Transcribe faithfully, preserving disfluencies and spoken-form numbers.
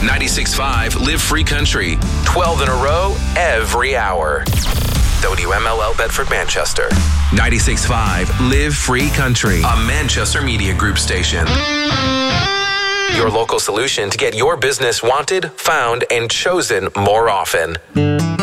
ninety-six point five Live Free Country. twelve in a row, every hour. W M L L Bedford, Manchester. ninety-six point five Live Free Country, a Manchester Media Group station. Your local solution to get your business wanted, found, and chosen more often.